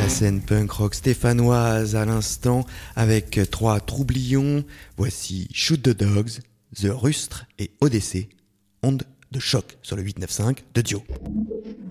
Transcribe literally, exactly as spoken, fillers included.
La scène punk rock stéphanoise à l'instant avec trois troublions. Voici Shoot the Dogs, The Rustre et Odyssey. Onde de choc sur le huit neuf cinq de Dio.